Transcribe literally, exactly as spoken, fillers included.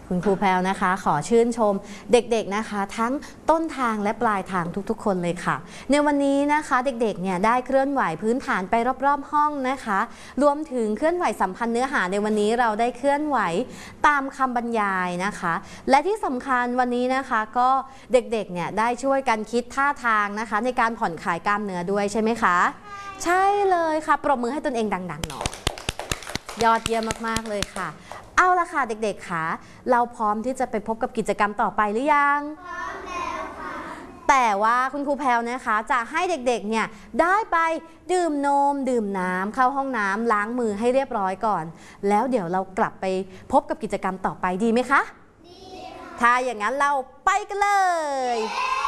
คุณครูแพรวนะคะขอชื่นชมเด็กๆนะคะทั้งต้นทางและปลายทางทุกๆคนเลยค่ะในวันนี้นะคะเด็กๆเนี่ยได้เคลื่อนไหวพื้นฐานไปรอบๆห้องนะคะรวมถึงเคลื่อนไหวสัมพันธ์เนื้อหาในวันนี้เราได้เคลื่อนไหวตามคำบรรยายนะคะและที่สำคัญวันนี้นะคะก็เด็กๆเนี่ยได้ช่วยกันคิดท่าทางนะคะในการผ่อนคลายกล้ามเนื้อด้วยใช่ไหมคะใช่เลยค่ะปรบมือให้ตนเองดังๆหน่อยยอดเยี่ยมมากๆเลยค่ะเอาละค่ะเด็กๆค่ะเราพร้อมที่จะไปพบกับกิจกรรมต่อไปหรือยังพร้อมแล้วค่ะแต่ว่าคุณครูแพรวนะคะจะให้เด็กๆเนี่ยได้ไปดื่มนมดื่มน้ำเข้าห้องน้ำล้างมือให้เรียบร้อยก่อนแล้วเดี๋ยวเรากลับไปพบกับกิจกรรมต่อไปดีไหมคะดีค่ะถ้าอย่างนั้นเราไปกันเลย